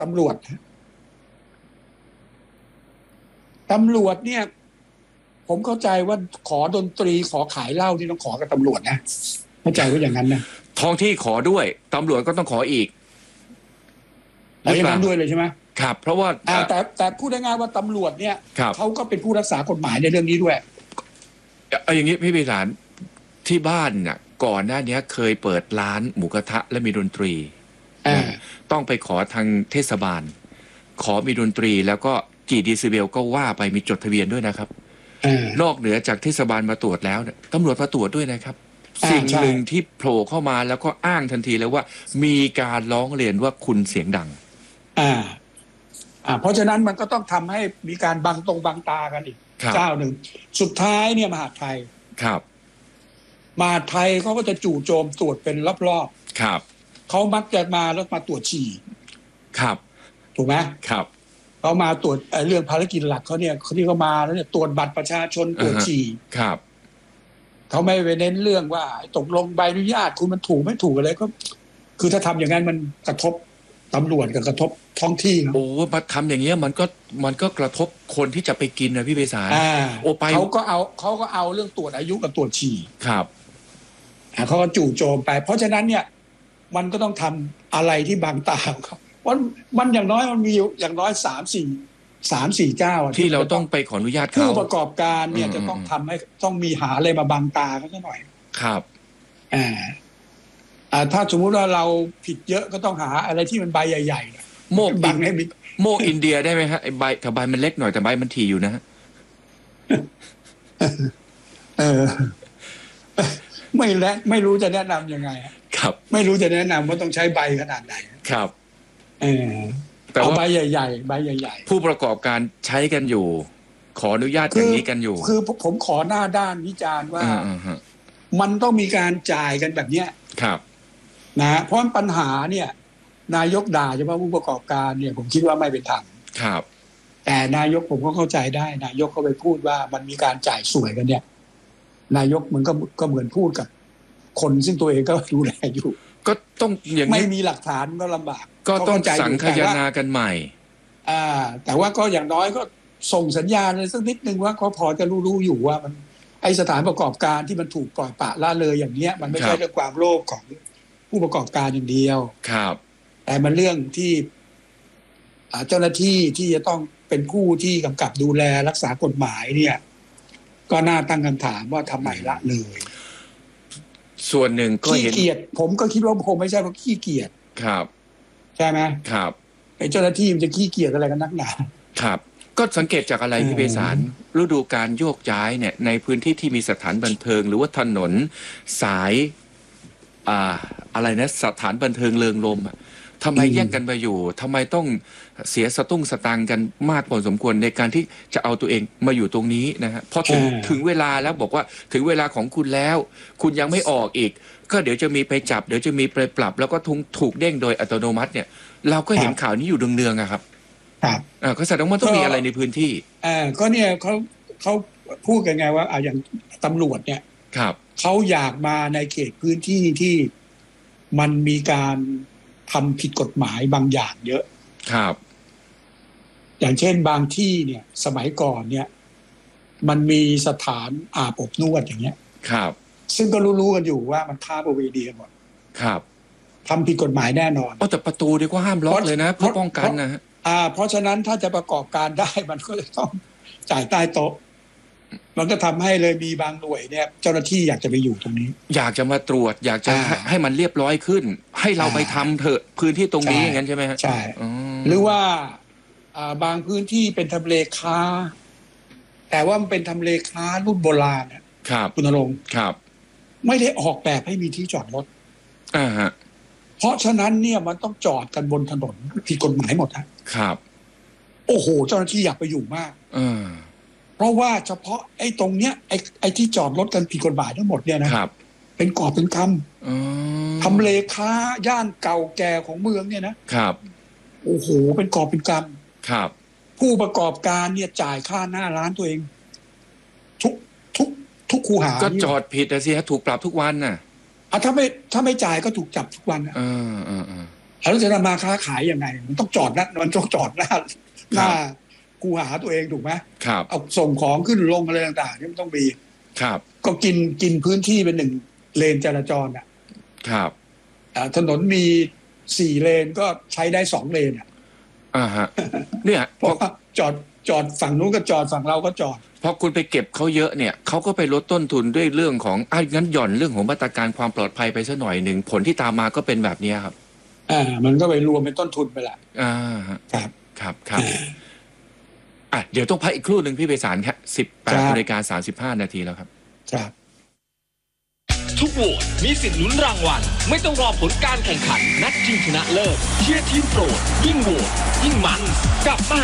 ตำรวจตำรวจเนี่ยผมเข้าใจว่าขอดนตรีขอขายเหล้าที่ต้องขอกับตำรวจนะเข้าใจว่าอย่างนั้นนะท้องที่ขอด้วยตำรวจก็ต้องขออีกขออย่างนั้นด้วยเลยใช่ไหมครับเพราะว่าแต่พูดง่ายๆว่าตำรวจเนี่ยเขาก็เป็นผู้รักษากฎหมายในเรื่องนี้ด้วยอย่างนี้พี่พิสารที่บ้านน่ะก่อนหน้านี้เคยเปิดร้านหมูกระทะและมีดนตรีต้องไปขอทางเทศบาลขอมีดนตรีแล้วก็กี่ดีซิเบลก็ว่าไปมีจดทะเบียนด้วยนะครับนอกเหนือจากเทศบาลมาตรวจแล้วตำรวจมาตรวจด้วยนะครับสิ่งหนึ่งที่โผล่เข้ามาแล้วก็อ้างทันทีเลยว่ามีการร้องเรียนว่าคุณเสียงดังเพราะฉะนั้นมันก็ต้องทำให้มีการบังตากันอีกเจ้าหนึ่งสุดท้ายเนี่ยมหาดไทยครับมหาดไทยเขาก็จะจู่โจมตรวจเป็นรอบๆครับเขามักจะมาแล้วมาตรวจฉี่ครับถูกไหมครับเขามาตรวจเรื่องภารกิจหลักเขาเนี่ยที่เขามาแล้วเนี่ยตรวจบัตรประชาชนตรวจฉี่ครับเขาไม่ไปเน้นเรื่องว่าตกลงใบอนุญาตคุณมันถูกไม่ถูกอะไรก็คือถ้าทำอย่างนั้นมันกระทบตำรวจกับกระทบท้องที่โอ้มาทำอย่างเงี้ยมันก็กระทบคนที่จะไปกินนะพี่เบสารโอ้ไปเขาก็เอาเรื่องตรวจอายุกับตรวจฉี่ครับเขาก็จู่โจมไปเพราะฉะนั้นเนี่ยมันก็ต้องทำอะไรที่บางตาของเขามันอย่างน้อยมันมีอย่างน้อย3-4เจ้าที่เราต้องไปขออนุญาตเขาผู้ประกอบการเนี่ยจะต้องทำให้ต้องมีหาอะไรมาบังตาเขาหน่อยครับถ้าสมมุติว่าเราผิดเยอะก็ต้องหาอะไรที่มันใบใหญ่ๆโมกบังให้โมกอินเดียได้ไหมฮะไอ้ใบแต่ใบมันเล็กหน่อยแต่ใบมันถี่อยู่นะฮะไม่รู้จะแนะนำยังไงครับไม่รู้จะแนะนำว่าต้องใช้ใบขนาดไหนครับแต่ว่าใบใหญ่ๆใบใหญ่ๆผู้ประกอบการใช้กันอยู่ขออนุญาตอย่างนี้กันอยู่คือผมขอหน้าด้านวิจารณ์ว่ามันต้องมีการจ่ายกันแบบเนี้ยครับนะเพราะปัญหาเนี่ยนายกด่าเฉพาะผู้ประกอบการเนี่ยผมคิดว่าไม่เป็นธรรมครับแต่นายกผมก็เข้าใจได้นายกเขาไปพูดว่ามันมีการจ่ายสวยกันเนี่ยนายกมันก็เหมือนพูดกับคนซึ่งตัวเองก็ดูแลอยู่ก็ต้องอย่างนี้ไม่มีหลักฐานก็ลำบากก็ต้องสังคายนากันใหม่แต่ว่าก็อย่างน้อยก็ส่งสัญญาณเลยสักนิดนึงว่าเขาพอจะรู้อยู่ว่ามันไอสถานประกอบการที่มันถูกปล่อยปละละเลยอย่างเนี้ยมันไม่ใช่เรื่องความโลภของผู้ประกอบการอย่างเดียวครับแต่มันเรื่องที่เจ้าหน้าที่ที่จะต้องเป็นผู้ที่กำกับดูแลรักษากฎหมายเนี่ยก็น่าตั้งคำถามว่าทำไมละเลยส่วนหนึ่งก็ขี้เกียจผมก็คิดว่าคงไม่ใช่เพราะขี้เกียจครับใช่ไหมครับไอ้เจ้าหน้าที่มันจะขี้เกียจอะไรกันนักหนาครับก็สังเกตจากอะไรพี่เบสารฤดูการโยกย้ายเนี่ยในพื้นที่ที่มีสถานบันเทิงหรือว่าถนนสายอะไรนะสถานบันเทิงเริงรมย์ทำไมแย่งกันมาอยู่ทำไมต้องเสียสตุ้งสตางค์กันมากพอสมควรในการที่จะเอาตัวเองมาอยู่ตรงนี้นะฮะพอถึงเวลาแล้วบอกว่าถึงเวลาของคุณแล้วคุณยังไม่ออกอีกก็เดี๋ยวจะมีไปจับเดี๋ยวจะมีไปปรับแล้วก็ถูกเด้งโดยอัตโนมัติเนี่ยเราก็เห็นข่าวนี้อยู่เนืองๆครับก็แสดงว่าต้องมีอะไรในพื้นที่ก็เนี่ยเขาพูดกันไงว่าอย่างตำรวจเนี่ยเขาอยากมาในเขตพื้นที่ที่มันมีการทำผิดกฎหมายบางอย่างเยอะครับอย่างเช่นบางที่เนี่ยสมัยก่อนเนี่ยมันมีสถานอาบอบนวดอย่างเงี้ยครับซึ่งก็รู้กันอยู่ว่ามันค้าประเวณีหมดครับทำผิดกฎหมายแน่นอนแต่ประตูนี่ก็ห้ามล็อกเลยนะเพื่อป้องกันนะฮะเพราะฉะนั้นถ้าจะประกอบการได้มันก็จะต้องจ่ายใต้โต๊ะมันก็ทำให้เลยมีบางหน่วยเนี่ยเจ้าหน้าที่อยากจะไปอยู่ตรงนี้อยากจะมาตรวจอยากจะให้มันเรียบร้อยขึ้นให้เราไปทำเถอะพื้นที่ตรงนี้อย่างนั้นใช่ไหมฮะใช่หรือว่าบางพื้นที่เป็นทำเลค้าแต่ว่ามันเป็นทำเลค้ารุ่นโบราณครับคุณณรงค์ครับไม่ได้ออกแบบให้มีที่จอดรถฮะเพราะฉะนั้นเนี่ยมันต้องจอดกันบนถนนผิดกฎหมายหมดครับโอ้โหเจ้าหน้าที่อยากไปอยู่มากเพราะว่าเฉพาะไอ้ตรงเนี้ยไอ้ที่จอดรถกันผิดกฎหมายทั้งหมดเนี่ยนะครับเป็นกอบเป็นคำทำเลค้าย่านเก่าแก่ของเมืองเนี่ยนะครับโอ้โหเป็นกอบเป็นคำครับผู้ประกอบการเนี่ยจ่ายค่าหน้าร้านตัวเองทุกคูหาก็จอดผิดสิฮะถูกปรับทุกวันน่ะถ้าไม่จ่ายก็ถูกจับทุกวันแล้วจะมาค้าขายยังไงมันต้องจอดนะมันต้องจอดหน้าคูหาตัวเองถูกไหมครับเอาส่งของขึ้นลงอะไรต่างๆนี่มันต้องมีครับก็กินพื้นที่เป็น1 เลนจราจรอ่ะครับถนนมี4 เลนก็ใช้ได้2 เลนอ่ะฮะเนี่ยเพราะจอดฝั่งนู้นก็จอดฝั่งเราก็จอดพอคุณไปเก็บเขาเยอะเนี่ยเขาก็ไปลดต้นทุนด้วยเรื่องของงั้นหย่อนเรื่องของมาตรการความปลอดภัยไปสักหน่อยหนึ่งผลที่ตามมาก็เป็นแบบนี้ครับมันก็ไปรวมเป็นต้นทุนไปละครับเดี๋ยวต้องพักอีกครู่หนึ่งพี่ไพศาลครับ18:35 นาทีแล้วครับครับทุกโหวตมีสิทธิ์ลุ้นรางวัลไม่ต้องรอผลการแข่งขันนัดชิงชนะเลิศเชียร์ทีมโปรดยิ่งโหวตยิ่งมันกับ